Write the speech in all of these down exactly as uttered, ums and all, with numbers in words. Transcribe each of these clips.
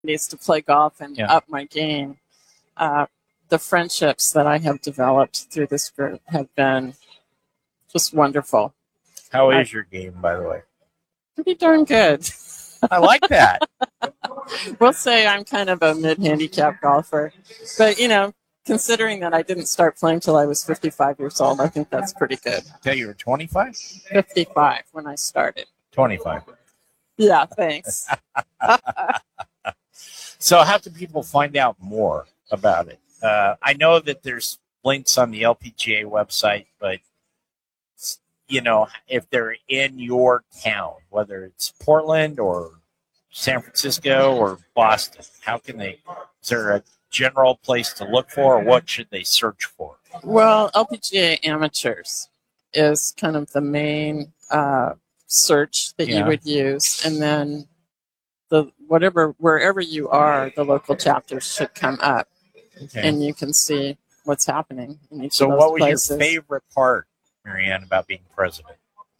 opportunities to play golf and Yeah. up my game. Uh, the friendships that I have developed through this group have been just wonderful. How I- is your game, by the way? Pretty darn good. I like that. We'll say I'm kind of a mid-handicap golfer. But, you know, considering that I didn't start playing till I was fifty-five years old, I think that's pretty good. Tell you were twenty-five? fifty-five when I started. twenty-five. Yeah, thanks. So how can people find out more about it? Uh, I know that there's links on the L P G A website, but, you know, if they're in your town, whether it's Portland or San Francisco or Boston, how can they, is there a general place to look for, or what should they search for? Well, L P G A Amateurs is kind of the main uh, search that Yeah. you would use, and then the whatever wherever you are, the local chapters should come up, Okay. and you can see what's happening in each So of those what was places. your favorite part, Marianne, about being president?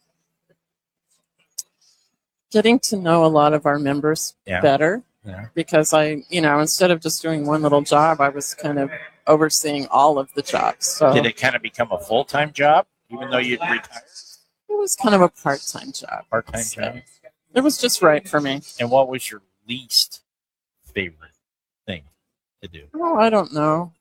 Getting to know a lot of our members Yeah. better, Yeah. because I, you know, instead of just doing one little job, I was kind of overseeing all of the jobs. So Did it kind of become a full-time job, even though you'd retired? it was kind of a part-time job. Part-time So job? it was just right for me. And what was your least favorite thing to do? Oh, I don't know.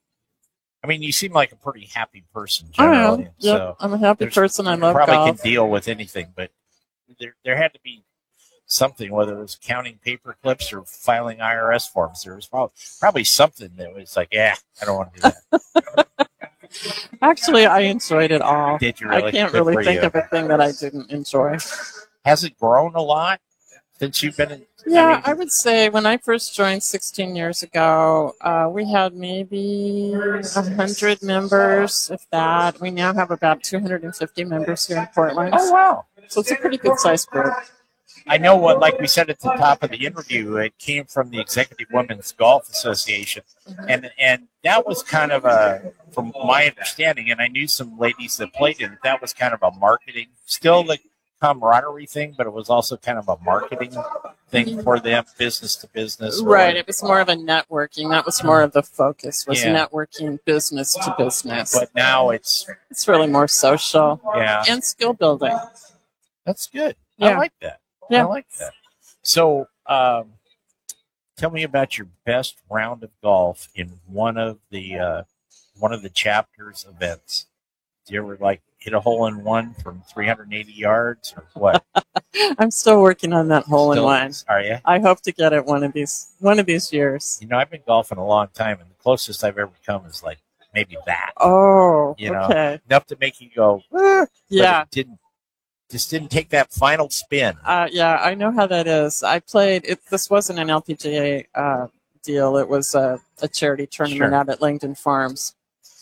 I mean, you seem like a pretty happy person I generally. am. Yep, So I'm a happy there's- person. I you love probably golf. can deal with anything, but there there had to be something, whether it was counting paper clips or filing I R S forms. There was probably probably something that was like, yeah, I don't want to do that. Actually, I enjoyed it all. Did you really? I can't Good really for think you. of a thing that I didn't enjoy. Has it grown a lot since you've been in? Yeah, I mean, I would say when I first joined sixteen years ago, uh, we had maybe one hundred members, if that. We now have about two hundred fifty members here in Portland. oh wow. So it's a pretty good sized group. I know what, like we said at the top of the interview, it came from the Executive Women's Golf Association, and and that was kind of a, from my understanding, and I knew some ladies that played in it. That was kind of a marketing, still the camaraderie thing, but it was also kind of a marketing thing for them, business to business. or Right. like- It was more of a networking. That was more of the focus, was Yeah. networking business to business. But now it's It's really more social yeah, and skill building. that's good. I Yeah. like that. Yeah. I like that. So, um, tell me about your best round of golf in one of the uh, one of the chapters events. Do you ever like hit a hole in one from three hundred eighty yards or what? I'm still working on that hole in Still- one. Are you? I hope to get it one of these one of these years. You know, I've been golfing a long time, and the closest I've ever come is like maybe that. Oh, You know, okay. Enough to make you go, "Ah," but Yeah. it didn't just didn't take that final spin. Uh, yeah, I know how that is. I played it. This wasn't an L P G A uh, deal. It was a, a charity tournament Sure. out at Langdon Farms,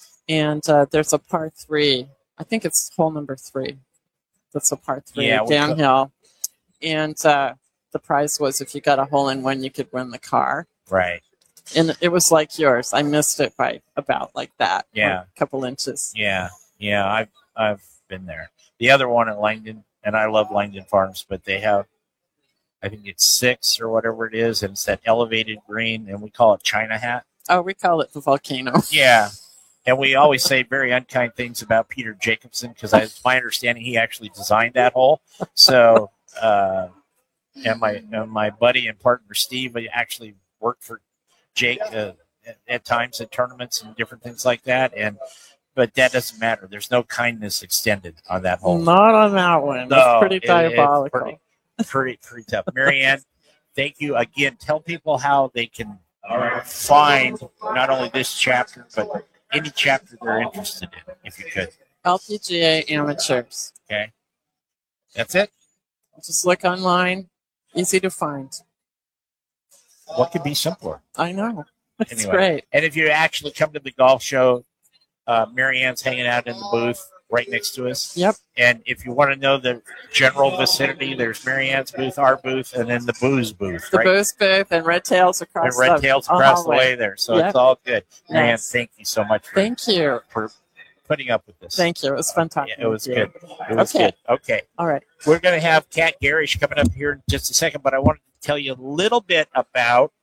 and uh, there's a par three. I think it's hole number three. That's a par three Yeah, we co- downhill, and uh, the prize was if you got a hole in one, you could win the car. Right. And it was like yours. I missed it by about like that. Yeah. a couple inches. Yeah, yeah, I've I've been there. The other one at Langdon, and I love Langdon Farms, but they have, I think it's six or whatever it is, and it's that elevated green, and we call it China Hat. Oh, we call it the volcano. Yeah, and we always say very unkind things about Peter Jacobson because it's my understanding he actually designed that hole. So, uh, and my and my buddy and partner Steve actually worked for Jake uh, at, at times at tournaments and different things like that, and. But that doesn't matter. There's no kindness extended on that hole. Not on that one. No, it's pretty it- it's diabolical. pretty, pretty, pretty tough. Marianne, thank you again. Tell people how they can find not only this chapter, but any chapter they're interested in, if you could. L P G A Amateurs. Okay. That's it? Just look online. Easy to find. What could be simpler? I know. It's Anyway. great. And if you actually come to the golf show, uh, Marianne's hanging out in the booth right next to us. Yep. And if you want to know the general vicinity, there's Marianne's booth, our booth, and then the booze booth, The right? booze booth and red tails across And red the tails the across the hallway. way there. So Yep. it's all good. Marianne, Yes. thank you so much for, Thank you. for putting up with this. Thank you. It was fun talking Yeah, it was with you. good. It was Okay. good. Okay. All right. We're going to have Kat Garish coming up here in just a second, but I wanted to tell you a little bit about